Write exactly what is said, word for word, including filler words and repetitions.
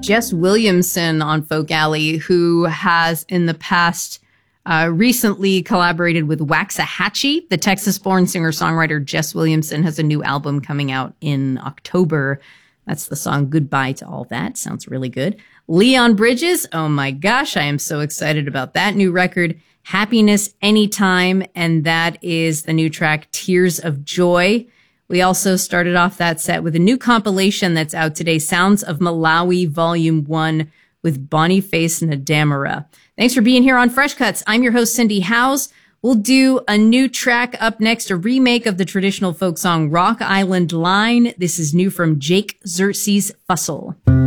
Jess Williamson on Folk Alley, who has in the past uh, recently collaborated with Waxahachie. The Texas-born singer-songwriter Jess Williamson has a new album coming out in October. That's the song Goodbye to All That. Sounds really good. Leon Bridges. Oh my gosh, I am so excited about that new record, Happiness Anytime. And that is the new track, Tears of Joy. We also started off that set with a new compilation that's out today, Sounds of Malawi Volume one with Boniface Ndamara. Thanks for being here on Fresh Cuts. I'm your host, Cindy Howes. We'll do a new track up next, a remake of the traditional folk song Rock Island Line. This is new from Jake Xerxes Fussell.